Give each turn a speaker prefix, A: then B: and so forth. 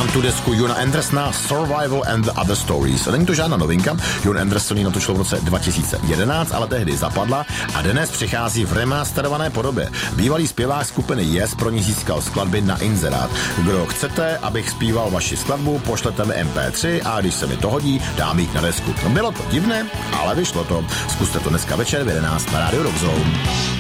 A: Znám tu desku Jona Andersona Survival and the Other Stories. Není to žádná novinka, Jon Anderson ji natočil v roce 2011, ale tehdy zapadla a dnes přichází v remasterované podobě. Bývalý zpěvák skupiny Yes pro ní získal skladby na inzerát. Kdo chcete, abych zpíval vaši skladbu, pošlete mi MP3 a když se mi to hodí, dám jich na desku. Bylo to divné, ale vyšlo to. Zkuste to dneska večer v 11 na Radio Rock Zone.